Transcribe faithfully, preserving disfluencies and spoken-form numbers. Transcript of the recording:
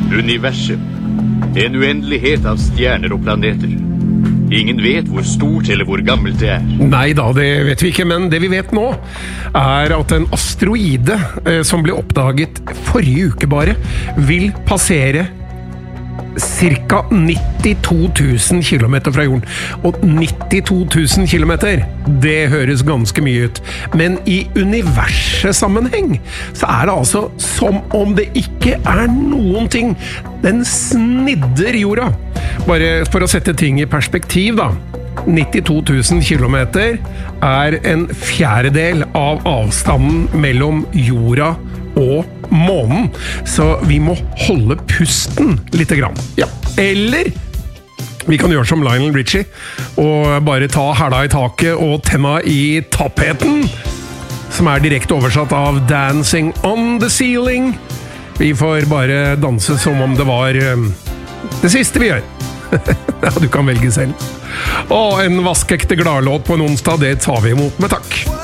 Universum. En uendelighet av stjerner og planeter. Ingen vet hvor stort eller hvor gammelt det er. Nei da, det vet vi ikke, men det vi vet nå er at en asteroide eh, som ble oppdaget forrige uke bare, vil passere cirka nittito tusen kilometer fra jorden. Og nittito tusen kilometer, det høres ganske mye ut. Men i universesammenheng så er det altså som om det ikke er noen ting. Den snidder jorda. Bare for å sette ting i perspektiv da. nittito tusen kilometer er en fjerdedel av avstanden mellom jorda og månen, så vi må holde pusten litt grann. Ja. Eller vi kan gjøre som Lionel Richie og bare ta hæla i taket og tenna i tapeten, som er direkte oversatt av Dancing on the Ceiling. Vi får bare danse som om det var det siste vi gjør. Ja, du kan velge selv. Og en vaskeekte gladlåt på en onsdag, det tar vi imot med takk.